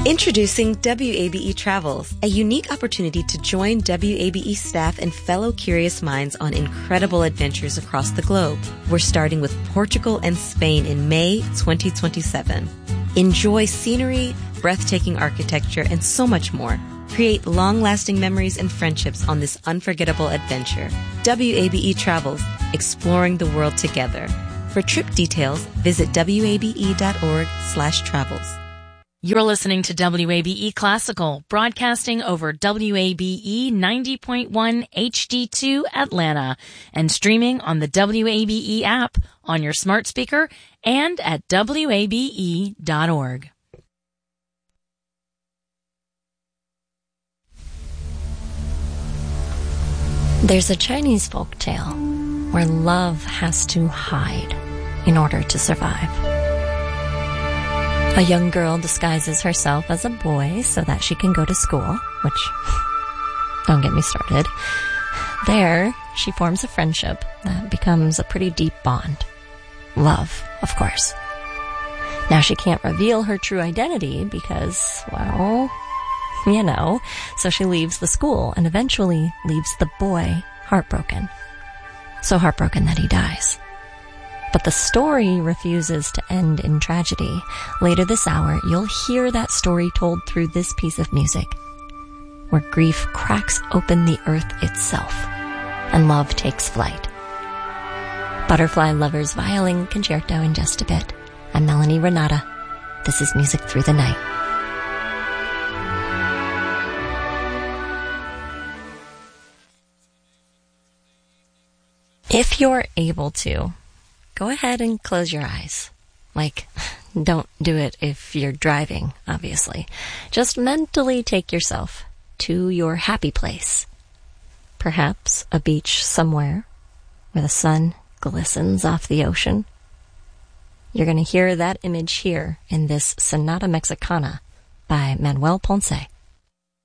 Introducing WABE Travels, a unique opportunity to join WABE staff and fellow curious minds on incredible adventures across the globe. We're starting with Portugal and Spain in May 2027. Enjoy scenery, breathtaking architecture, and so much more. Create long-lasting memories and friendships on this unforgettable adventure. WABE Travels, exploring the world together. For trip details, visit wabe.org/travels. You're listening to WABE Classical, broadcasting over WABE 90.1 HD2 Atlanta and streaming on the WABE app on your smart speaker and at WABE.org. There's a Chinese folktale where love has to hide in order to survive. A young girl disguises herself as a boy so that she can go to school, which, don't get me started. There, she forms a friendship that becomes a pretty deep bond. Love, of course. Now she can't reveal her true identity because, well, you know, so she leaves the school and eventually leaves the boy heartbroken. So heartbroken that he dies. But the story refuses to end in tragedy. Later this hour, you'll hear that story told through this piece of music, where grief cracks open the earth itself and love takes flight. Butterfly Lovers Violin Concerto in just a bit. I'm Melanie Renata. This is Music Through the Night. If you're able to, go ahead and close your eyes. Like, don't do it if you're driving, obviously. Just mentally take yourself to your happy place. Perhaps a beach somewhere where the sun glistens off the ocean. You're going to hear that image here in this Sonata Mexicana by Manuel Ponce.